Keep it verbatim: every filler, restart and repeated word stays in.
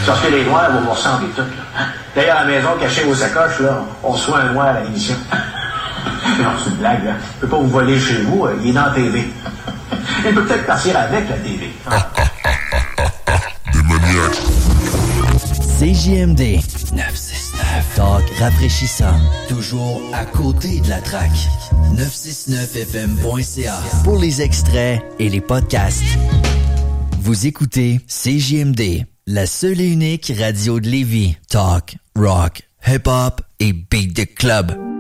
Sortez les noirs, vous vous ressemblez toutes. Là. D'ailleurs, à la maison, cachez vos sacoches, là, on reçoit un noir à l'émission. Non, c'est une blague, là. Il peut pas vous voler chez vous, il est dans la T V. Il peut peut-être partir avec la T V. Des maniaques. C J M D neuf cent soixante-neuf. Talk rafraîchissant. Toujours à côté de la traque. neuf cent soixante-neuf F M point C A pour les extraits et les podcasts. Vous écoutez C J M D, la seule et unique radio de Lévis. Talk, rock, hip-hop et beat the club.